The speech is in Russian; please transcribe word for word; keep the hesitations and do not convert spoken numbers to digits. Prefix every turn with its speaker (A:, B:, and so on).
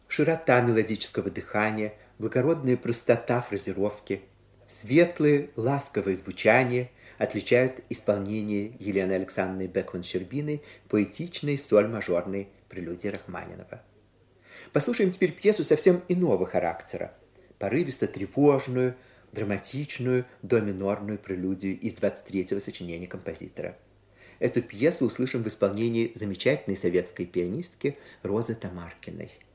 A: Широта мелодического дыхания, благородная простота фразировки, светлое, ласковое звучание отличают исполнение Елены Александровны Бекман-Щербиной поэтичной соль-мажорной прелюдии Рахманинова. Послушаем теперь пьесу совсем иного характера, порывисто-тревожную, драматичную до-минорную прелюдию из двадцать третьего сочинения композитора. Эту пьесу услышим в исполнении замечательной советской пианистки Розы Тамаркиной.